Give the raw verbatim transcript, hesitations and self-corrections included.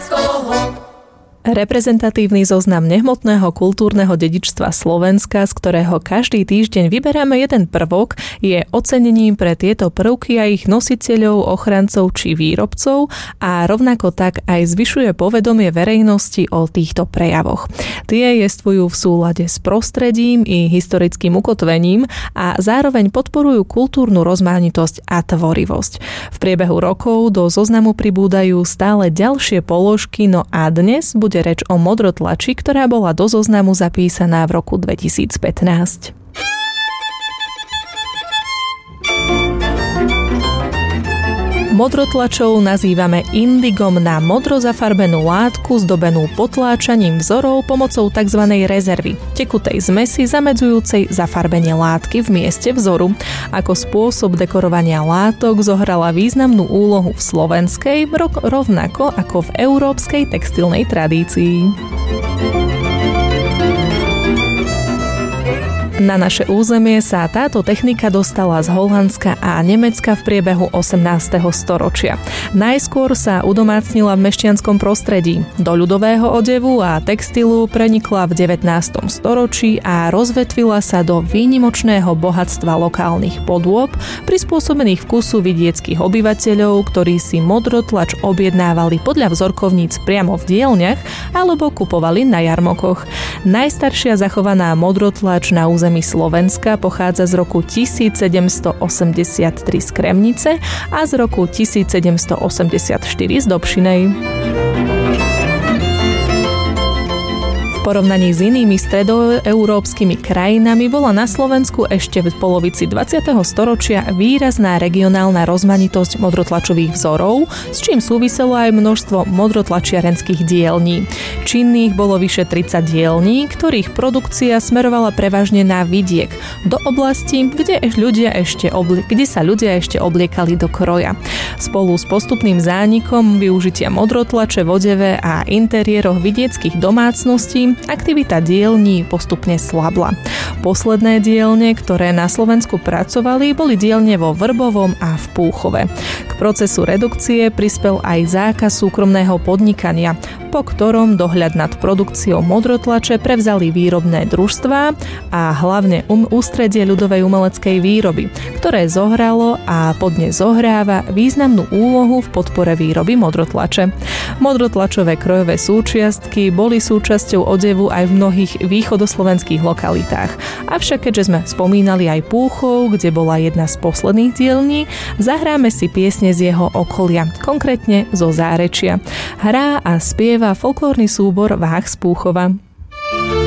Slovenskoho. Reprezentatívny zoznam nehmotného kultúrneho dedičstva Slovenska, z ktorého každý týždeň vyberáme jeden prvok, je ocenením pre tieto prvky a ich nositeľov, ochrancov či výrobcov a rovnako tak aj zvyšuje povedomie verejnosti o týchto prejavoch. Tie jestvujú v súlade s prostredím i historickým ukotvením a zároveň podporujú kultúrnu rozmanitosť a tvorivosť. V priebehu rokov do zoznamu pribúdajú stále ďalšie položky, no a dnes bude Bude reč o modrotlači, ktorá bola do zoznamu zapísaná v roku dvetisícpätnásť. Modrotlačov nazývame indigom na modro zafarbenú látku zdobenú potláčaním vzorov pomocou tzv. Rezervy, tekutej zmesi zamedzujúcej zafarbenie látky v mieste vzoru. Ako spôsob dekorovania látok zohrala významnú úlohu v slovenskej, rovnako ako v európskej textilnej tradícii. Na naše územie sa táto technika dostala z Holandska a Nemecka v priebehu osemnásteho storočia. Najskôr sa udomácnila v mešťanskom prostredí. Do ľudového odevu a textilu prenikla v devätnástom storočí a rozvetvila sa do výnimočného bohatstva lokálnych podôb, prispôsobených vkusu vidieckych obyvateľov, ktorí si modrotlač objednávali podľa vzorkovníc priamo v dielňach alebo kupovali na jarmokoch. Najstaršia zachovaná modrotlač na území Slovenska pochádza z roku tisícsedemstoosemdesiattri z Kremnice a z roku tisícsedemstoosemdesiatštyri z Dobšinej. V porovnaní s inými stredoeurópskymi krajinami bola na Slovensku ešte v polovici dvadsiateho storočia výrazná regionálna rozmanitosť modrotlačových vzorov, s čím súviselo aj množstvo modrotlačiarenských dielní. Činných bolo vyše tridsať dielní, ktorých produkcia smerovala prevažne na vidiek, do oblastí, kde, ľudia ešte obli- kde sa ľudia ešte obliekali do kroja. Spolu s postupným zánikom využitia modrotlače v odeve a interiéroch vidieckych domácností aktivita dielní postupne slabla. Posledné dielne, ktoré na Slovensku pracovali, boli dielne vo Vrbovom a v Púchove. K procesu redukcie prispel aj zákaz súkromného podnikania, po ktorom dohľad nad produkciou modrotlače prevzali výrobné družstvá a hlavne um, ústredie ľudovej umeleckej výroby, ktoré zohralo a podnes zohráva významnú úlohu v podpore výroby modrotlače. Modrotlačové krojové súčiastky boli súčasťou odevu aj v mnohých východoslovenských lokalitách. Avšak keďže sme spomínali aj Púchov, kde bola jedna z posledných dielní, zahráme si piesne z jeho okolia, konkrétne zo Zárečia. Hrá a spieva folklórny súbor Váh z Púchova.